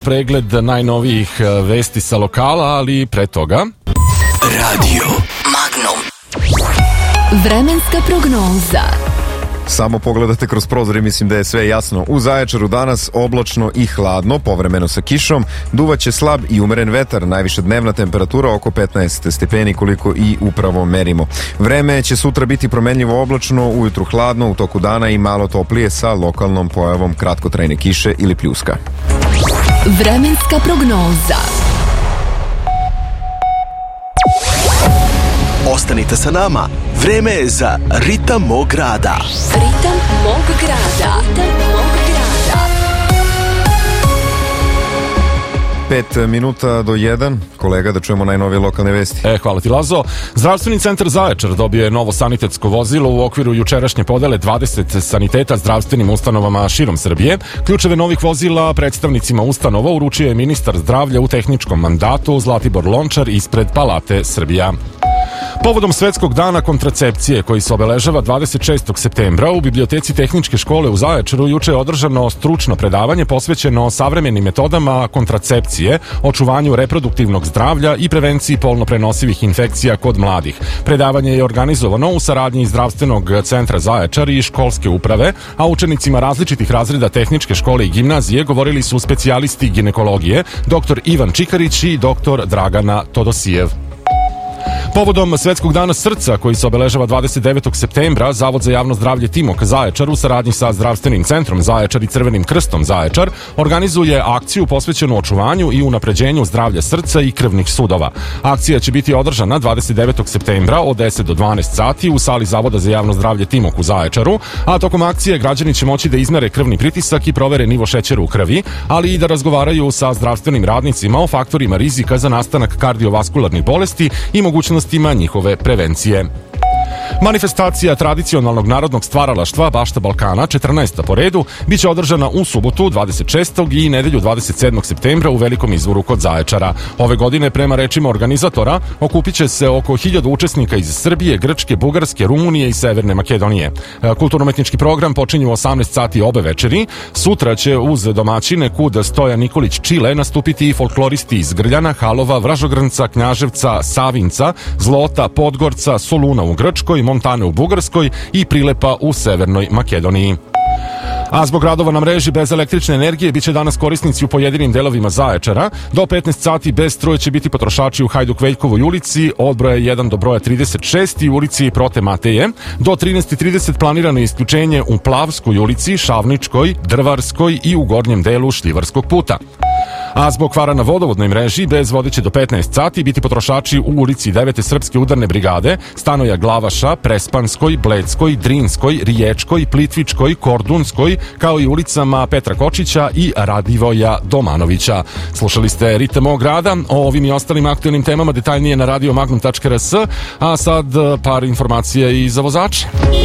pregled najnovijih vesti sa lokala, ali pre toga... Radio Magnum. Vremenska prognoza. Samo pogledate kroz prozor i mislim da je sve jasno. U Zaječaru danas oblačno i hladno, povremeno sa kišom, duvaće slab i umeren vetar, najviša dnevna temperatura oko 15 stepeni koliko i upravo merimo. Vreme će sutra biti promenljivo oblačno, ujutru hladno, u toku dana i malo toplije sa lokalnom pojavom kratkotrajne kiše ili pljuska. Vremenska prognoza. Ostanite sa nama. Vreme je za Ritam mog grada. Ritam mog grada. Ritam mog grada. 5 minuta do 1. Kolega, da čujemo najnovije lokalne vesti. Hvala ti, Lazo. Zdravstveni centar Zaječar dobio je novo sanitetsko vozilo u okviru jučerašnje podele 20 saniteta zdravstvenim ustanovama širom Srbije. Ključeve novih vozila predstavnicima ustanova uručio je ministar zdravlja u tehničkom mandatu Zlatibor Lončar ispred Palate Srbija. Povodom Svetskog dana kontracepcije, koji se obeležava 26. septembra, u Biblioteci Tehničke škole u Zaječaru juče je održano stručno predavanje posvećeno savremenim metodama kontracepcije, očuvanju reproduktivnog zdravlja i prevenciji polno prenosivih infekcija kod mladih. Predavanje je organizovano u saradnji Zdravstvenog centra Zaječar i školske uprave, a učenicima različitih razreda tehničke škole i gimnazije govorili su specijalisti ginekologije, dr. Ivan Čikarić i dr. Dragana Todosijev. Povodom Svetskog dana srca, koji se obeležava 29. septembra, Zavod za javno zdravlje Timok Zaječar u saradnji sa Zdravstvenim centrom Zaječar i Crvenim krstom Zaječar organizuje akciju posvećenu očuvanju i unapređenju zdravlja srca i krvnih sudova. Akcija će biti održana 29. septembra od 10 do 12 sati u sali Zavoda za javno zdravlje Timok u Zaječaru, a tokom akcije građani će moći da izmere krvni pritisak i provere nivo šećera u krvi, ali i da razgovaraju sa zdravstvenim radnicima o faktorima rizika za nastanak kardiovaskularnih bolesti i mogućnostima njihove prevencije. Manifestacija tradicionalnog narodnog stvaralaštva Bašta Balkana, 14. po redu, biće održana u subotu 26. i nedelju 27. septembra u Velikom Izvoru kod Zaječara. Ove godine, prema rečima organizatora, okupit će se oko 1000 učesnika iz Srbije, Grčke, Bugarske, Rumunije i Severne Makedonije. Kulturno-umetnički program počinje u 18 sati obe večeri. Sutra će uz domaćine kud Stojan Nikolić Čile nastupiti i folkloristi iz Grljana, Halova, Vražogrnca, Knjaževca, Savinca, Zlota, Podgorca, Soluna u Grčkoj, Montane u Bugarskoj i Prilepa u Severnoj Makedoniji. A zbog radova na mreži bez električne energije biće danas korisnici u pojedinim delovima Zaječara. Do 15 sati bez struje će biti potrošači u Hajduk Veljkovoj ulici od broja 1 do broja 36 i u ulici Prote Mateje. Do 13:30 planirano je isključenje u Plavskoj ulici, Šavničkoj, Drvarskoj i u gornjem delu Šljivarskog puta. A zbog kvara na vodovodnoj mreži bez vode će do 15 sati biti potrošači u ulici 9. Srpske udarne brigade, Stanoja Glavaša, Prespanskoj, Bledskoj, Drinskoj, Riječkoj, Plitvičkoj, Kordunskoj, kao i ulicama Petra Kočića i Radivoja Domanovića. Slušali ste Ritam mog grada, o ovim i ostalim aktualnim temama detaljnije na radiomagnum.rs, a sad par informacija i za vozače.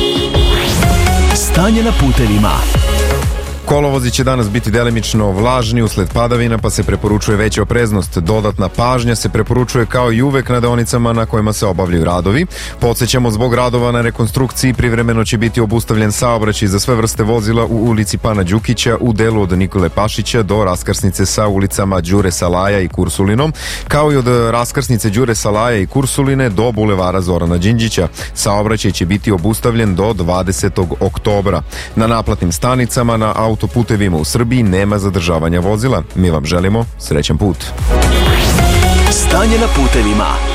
Stanje na putevima. Kolovozi će danas biti delimično vlažni usled padavina, pa se preporučuje veća opreznost. Dodatna pažnja se preporučuje kao i uvek na deonicama na kojima se obavljaju radovi. Podsećamo, zbog radova na rekonstrukciji privremeno će biti obustavljen saobraćaj za sve vrste vozila u ulici Pana Đukića u delu od Nikole Pašića do raskrsnice sa ulicama Đure Salaja i Kursulinom, kao i od raskrsnice Đure Salaja i Kursuline do bulevara Zorana Đinđića. Saobraćaj će biti obustavljen do 20. oktobra. Na naplatnim stanicama na autoputevima u Srbiji nema zadržavanja vozila. Mi vam želimo srećan put. Stanje na putevima.